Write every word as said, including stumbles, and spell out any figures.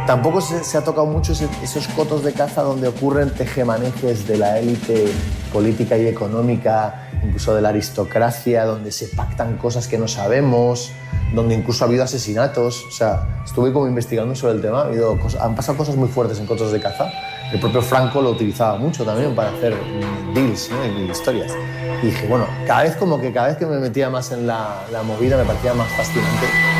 Tampoco se, se ha tocado mucho ese, esos cotos de caza donde ocurren tejemanejes de la élite política y económica, incluso de la aristocracia, donde se pactan cosas que no sabemos, donde incluso ha habido asesinatos. O sea, estuve como investigando sobre el tema, ha habido cosas, han pasado cosas muy fuertes en cotos de caza. El propio Franco lo utilizaba mucho también para hacer deals, ¿no? Y historias. Y dije, bueno, cada vez como que cada vez que me metía más en la, la movida me parecía más fascinante.